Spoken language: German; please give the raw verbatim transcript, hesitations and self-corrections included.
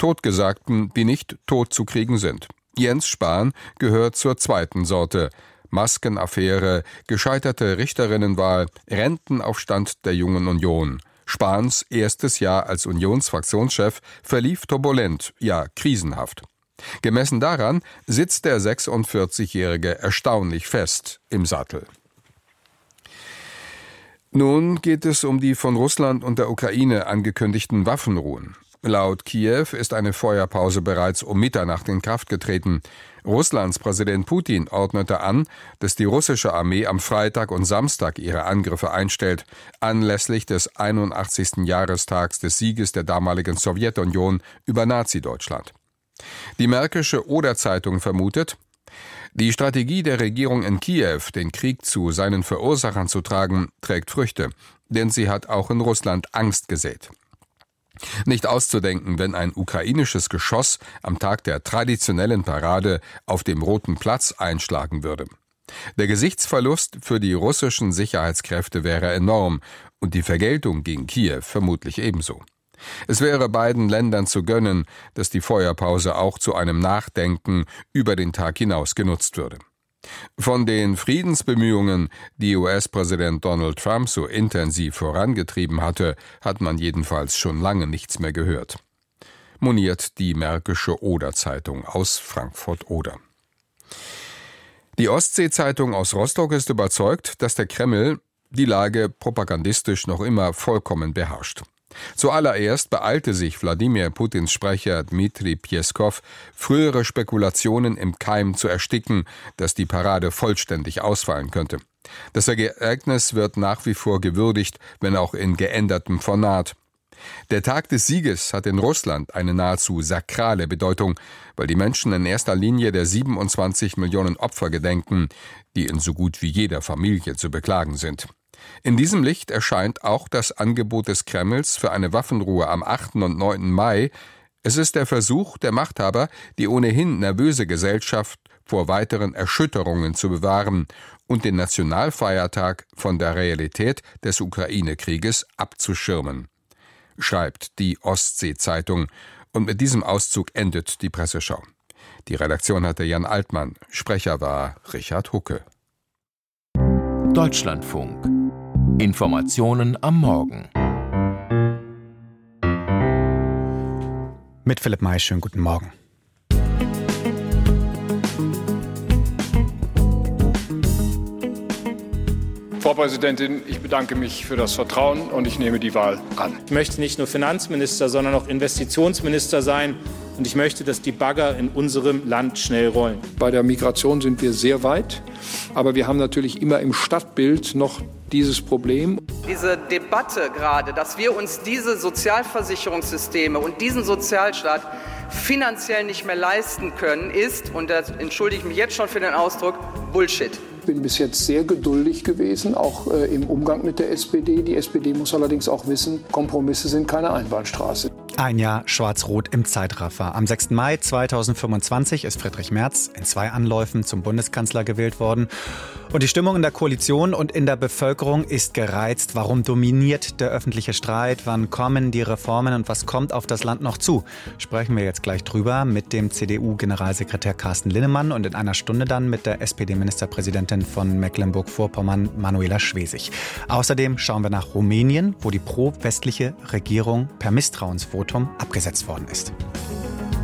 Totgesagten, die nicht tot zu kriegen sind. Jens Spahn gehört zur zweiten Sorte. Maskenaffäre, gescheiterte Richterinnenwahl, Rentenaufstand der Jungen Union. Spahns erstes Jahr als Unionsfraktionschef verlief turbulent, ja krisenhaft. Gemessen daran sitzt der sechsundvierzigjährige erstaunlich fest im Sattel. Nun geht es um die von Russland und der Ukraine angekündigten Waffenruhen. Laut Kiew ist eine Feuerpause bereits um Mitternacht in Kraft getreten. Russlands Präsident Putin ordnete an, dass die russische Armee am Freitag und Samstag ihre Angriffe einstellt, anlässlich des einundachtzigsten Jahrestags des Sieges der damaligen Sowjetunion über Nazi-Deutschland. Die Märkische Oder-Zeitung vermutet, die Strategie der Regierung in Kiew, den Krieg zu seinen Verursachern zu tragen, trägt Früchte, denn sie hat auch in Russland Angst gesät. Nicht auszudenken, wenn ein ukrainisches Geschoss am Tag der traditionellen Parade auf dem Roten Platz einschlagen würde. Der Gesichtsverlust für die russischen Sicherheitskräfte wäre enorm und die Vergeltung gegen Kiew vermutlich ebenso. Es wäre beiden Ländern zu gönnen, dass die Feuerpause auch zu einem Nachdenken über den Tag hinaus genutzt würde. Von den Friedensbemühungen, die U S-Präsident Donald Trump so intensiv vorangetrieben hatte, hat man jedenfalls schon lange nichts mehr gehört. Moniert die Märkische Oder-Zeitung aus Frankfurt-Oder. Die Ostsee-Zeitung aus Rostock ist überzeugt, dass der Kreml die Lage propagandistisch noch immer vollkommen beherrscht. Zuallererst beeilte sich Wladimir Putins Sprecher Dmitri Pjeskow, frühere Spekulationen im Keim zu ersticken, dass die Parade vollständig ausfallen könnte. Das Ereignis wird nach wie vor gewürdigt, wenn auch in geändertem Format. Der Tag des Sieges hat in Russland eine nahezu sakrale Bedeutung, weil die Menschen in erster Linie der siebenundzwanzig Millionen Opfer gedenken, die in so gut wie jeder Familie zu beklagen sind. In diesem Licht erscheint auch das Angebot des Kremls für eine Waffenruhe am achten und neunten Mai. Es ist der Versuch der Machthaber, die ohnehin nervöse Gesellschaft vor weiteren Erschütterungen zu bewahren und den Nationalfeiertag von der Realität des Ukraine-Krieges abzuschirmen, schreibt die Ostsee-Zeitung. Und mit diesem Auszug endet die Presseschau. Die Redaktion hatte Jan Altmann, Sprecher war Richard Hucke. Deutschlandfunk. Informationen am Morgen. Mit Philipp May, schönen guten Morgen. Frau Präsidentin, ich bedanke mich für das Vertrauen und ich nehme die Wahl an. Ich möchte nicht nur Finanzminister, sondern auch Investitionsminister sein. Und ich möchte, dass die Bagger in unserem Land schnell rollen. Bei der Migration sind wir sehr weit, aber wir haben natürlich immer im Stadtbild noch dieses Problem. Diese Debatte gerade, dass wir uns diese Sozialversicherungssysteme und diesen Sozialstaat finanziell nicht mehr leisten können, ist, und da entschuldige ich mich jetzt schon für den Ausdruck, Bullshit. Ich bin bis jetzt sehr geduldig gewesen, auch äh, im Umgang mit der S P D. Die S P D muss allerdings auch wissen, Kompromisse sind keine Einbahnstraße. Ein Jahr Schwarz-Rot im Zeitraffer. Am sechsten Mai zweitausendfünfundzwanzig ist Friedrich Merz in zwei Anläufen zum Bundeskanzler gewählt worden. Und die Stimmung in der Koalition und in der Bevölkerung ist gereizt. Warum dominiert der öffentliche Streit? Wann kommen die Reformen und was kommt auf das Land noch zu? Sprechen wir jetzt gleich drüber mit dem C D U-Generalsekretär Carsten Linnemann und in einer Stunde dann mit der S P D-Ministerpräsidentin von Mecklenburg-Vorpommern, Manuela Schwesig. Außerdem schauen wir nach Rumänien, wo die pro-westliche Regierung per Misstrauensvotum abgesetzt worden ist.